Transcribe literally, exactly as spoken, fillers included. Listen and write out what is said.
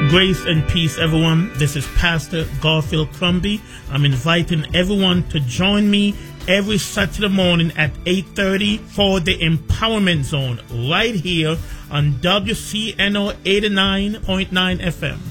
Grace and peace, everyone. This is Pastor Garfield Crumby. I'm inviting everyone to join me every Saturday morning at eight thirty for the Empowerment Zone right here on W C N O eighty-nine point nine F M.